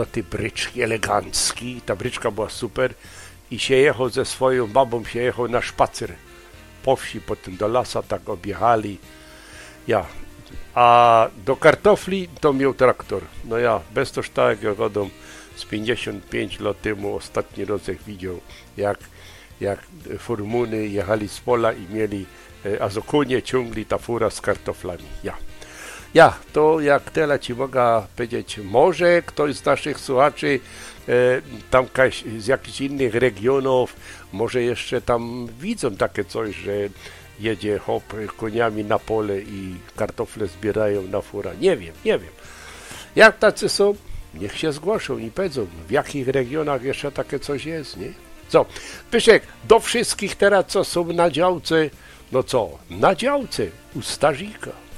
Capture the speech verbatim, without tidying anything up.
do tej bryczki eleganckiej, ta bryczka była super i się jechał ze swoją babą, się jechał na szpacer po wsi, potem do lasa, tak objechali. Ja, a do kartofli to miał traktor. No ja, bez to tak jak godą z pięćdziesiąt pięć lat temu ostatni raz jak widział, jak, jak furmuny jechali z pola i mieli, a z konie ciągli ta fura z kartoflami. Ja. Ja, to jak tyle ci mogę powiedzieć, może ktoś z naszych słuchaczy e, tam kaś, z jakichś innych regionów, może jeszcze tam widzą takie coś, że jedzie hop koniami na pole i kartofle zbierają na fura. Nie wiem, nie wiem. Jak tacy są, niech się zgłoszą i powiedzą, w jakich regionach jeszcze takie coś jest, nie? Co? Pyszek, do wszystkich teraz, co są na działce, no co, na działce u Starzika.